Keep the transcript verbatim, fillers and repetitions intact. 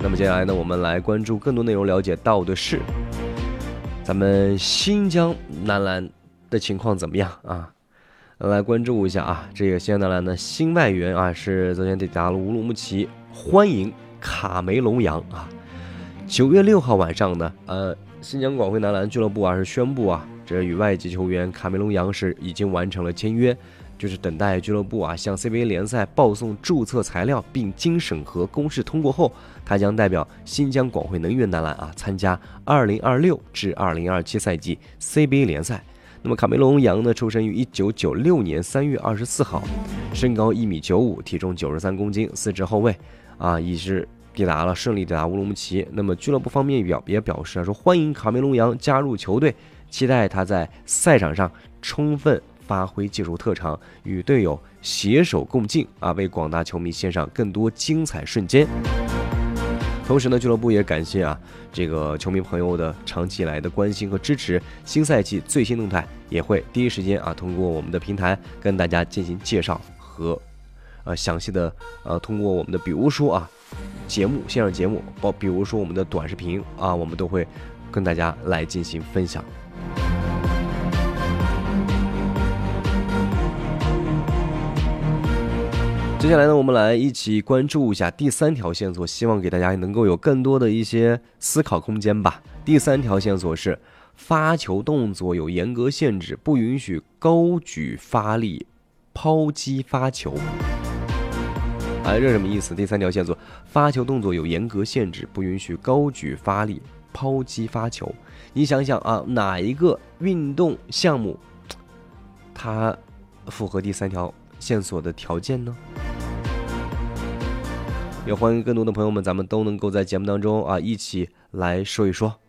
那么接下来呢，我们来关注更多内容，了解到的是咱们新疆男篮的情况怎么样啊？来关注一下啊，这个新疆男篮的新外援啊，是昨天抵达了乌鲁木齐，欢迎卡梅隆杨啊。九月六号晚上呢，呃，新疆广汇男篮俱乐部啊是宣布啊，这与外籍球员卡梅隆杨是已经完成了签约，就是等待俱乐部啊向 C B A 联赛报送注册材料，并经审核公示通过后，他将代表新疆广汇能源男篮啊参加二零二六至二零二七赛季 C B A 联赛。那么卡梅隆杨呢，出生于一九九六年三月二十四号，身高一米九五，体重九十三公斤，四支后卫啊，已是抵达了顺利抵达乌鲁木齐。那么俱乐部方面表也表示啊，说欢迎卡梅隆杨加入球队，期待他在赛场上充分发挥技术特长，与队友携手共进啊，为广大球迷献上更多精彩瞬间。同时呢，俱乐部也感谢啊这个球迷朋友的长期以来的关心和支持。新赛季最新动态也会第一时间啊通过我们的平台跟大家进行介绍和呃详细的呃通过我们的比如说啊节目线上节目，包比如说我们的短视频啊，我们都会跟大家来进行分享。接下来呢，我们来一起关注一下第三条线索，希望给大家能够有更多的一些思考空间吧。第三条线索是发球动作有严格限制，不允许高举发力抛击发球。哎，这什么意思？第三条线索，发球动作有严格限制，不允许高举发力抛击发球。你想想啊，哪一个运动项目它符合第三条线索的条件呢？也欢迎更多的朋友们，咱们都能够在节目当中啊一起来说一说。